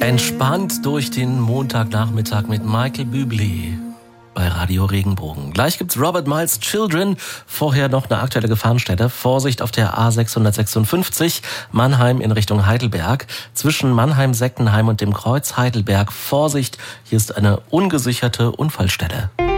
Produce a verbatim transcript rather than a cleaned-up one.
Entspannt durch den Montagnachmittag mit Michael Bublé bei Radio Regenbogen. Gleich gibt's Robert Miles Children, vorher noch eine aktuelle Gefahrenstelle. Vorsicht auf der A sechshundertsechsundfünfzig, Mannheim in Richtung Heidelberg. Zwischen Mannheim-Seckenheim und dem Kreuz Heidelberg. Vorsicht, hier ist eine ungesicherte Unfallstelle.